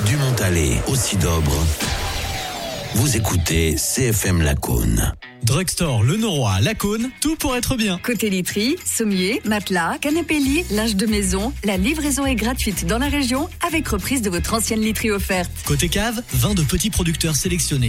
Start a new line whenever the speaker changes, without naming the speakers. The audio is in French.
Du Montalet au Cidobre. Vous écoutez CFM Lacaune.
Drugstore Le Noroy à Lacaune, tout pour être bien.
Côté literie, sommier, matelas, canapé lit, linge de maison, la livraison est gratuite dans la région avec reprise de votre ancienne literie offerte.
Côté cave, vin de petits producteurs sélectionnés.